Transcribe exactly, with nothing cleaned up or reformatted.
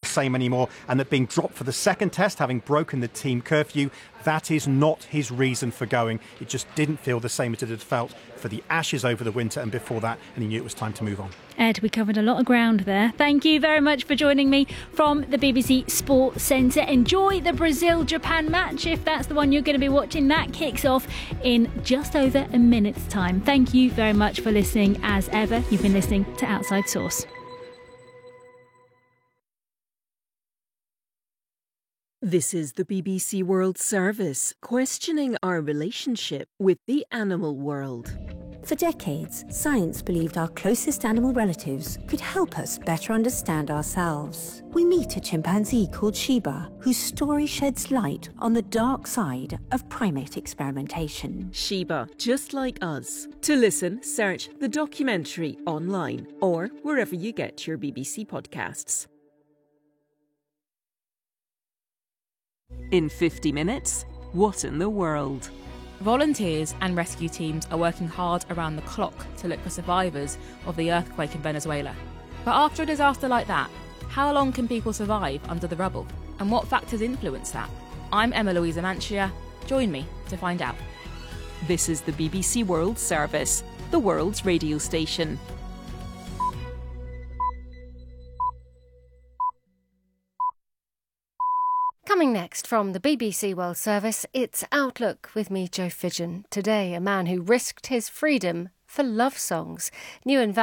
same anymore, and that being dropped for the second test, having broken the team curfew, that is not his reason for going. It just didn't feel the same as it had felt for the Ashes over the winter and before that, and he knew it was time to move on. Ed, we covered a lot of ground there. Thank you very much for joining me from the B B C Sports Centre. Enjoy the Brazil-Japan match if that's the one you're going to be watching. That kicks off in just over a minute's time. Thank you very much for listening as ever. You've been listening to Outside Source. This is the B B C World Service, questioning our relationship with the animal world. For decades, science believed our closest animal relatives could help us better understand ourselves. We meet a chimpanzee called Shiba, whose story sheds light on the dark side of primate experimentation. Shiba, just like us. To listen, search the documentary online or wherever you get your B B C podcasts. In fifty minutes, what in the world? Volunteers and rescue teams are working hard around the clock to look for survivors of the earthquake in Venezuela. But after a disaster like that, how long can people survive under the rubble? And what factors influence that? I'm Emma Louisa Mancia. Join me to find out. This is the B B C World Service, the world's radio station. Coming next from the B B C World Service, it's Outlook with me, Jo Fidgen. Today, a man who risked his freedom for love songs. New and